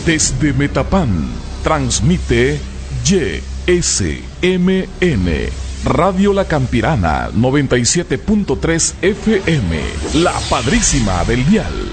Desde Metapán, transmite YSMN, Radio La Campirana, 97.3 FM, la padrísima del dial.